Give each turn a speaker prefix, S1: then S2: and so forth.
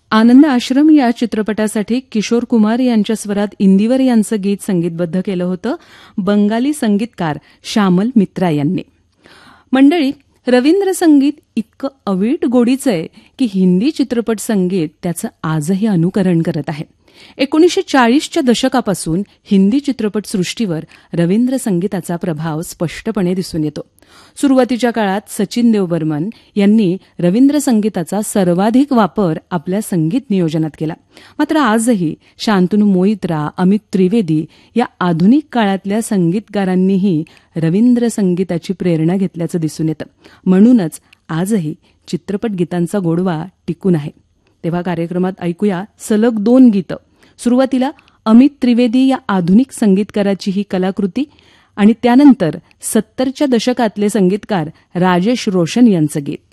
S1: आनंद आश्रम या चित्रपटासाठी किशोर कुमार यांच्या स्वरात इंदिवर यांचं गीत संगीतबद्ध केलं होतं बंगाली संगीतकार श्यामल मित्रा यांनी. मंडळी, रवींद्र संगीत इतकं अवीट गोडीचं आहे की हिंदी चित्रपट संगीत त्याचं आजही अनुकरण करत आहे. 1940च्या दशकापासून हिंदी चित्रपटसृष्टीवर रवींद्र संगीताचा प्रभाव स्पष्टपणे दिसून येतो. सुरुवातीच्या काळात सचिन देव बर्मन यांनी रवींद्र संगीताचा सर्वाधिक वापर आपल्या संगीत नियोजनात केला. मात्र आजही शांतनू मोईत्रा, अमित त्रिवेदी या आधुनिक काळातल्या संगीतकारांनीही रवींद्र संगीताची प्रेरणा घेतल्याचं दिसून येतं. म्हणूनच आजही चित्रपट गीतांचा गोडवा टिकून आहे. तेव्हा कार्यक्रमात ऐकूया सलग 2 गीतं. सुरुवातीला अमित त्रिवेदी या आधुनिक संगीतकाराची ही कलाकृती आणि त्यानंतर 70च्या दशकातले संगीतकार राजेश रोशन यांचं गीत.